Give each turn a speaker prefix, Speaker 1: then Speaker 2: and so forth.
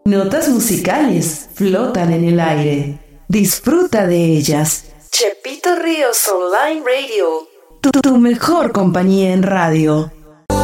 Speaker 1: Notas musicales flotan en el aire. Disfruta de ellas. Chepito Ríos Online Radio. Tu mejor compañía en radio.